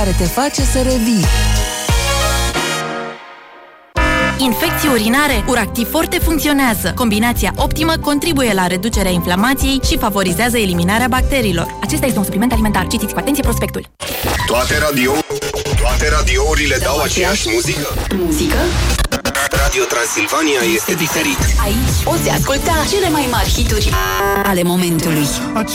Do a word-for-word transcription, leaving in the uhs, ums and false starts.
care te face să revii. Infecții urinare? Uractiv Forte funcționează. Combinația optimă contribuie la reducerea inflamației și favorizează eliminarea bacteriilor. Acesta este un supliment alimentar. Citiți cu atenție prospectul. Toate radio, toate radiourile dau aceeași muzică? Muzică? Radio Transilvania este diferit. Aici poți asculta cele mai mari hituri ale momentului.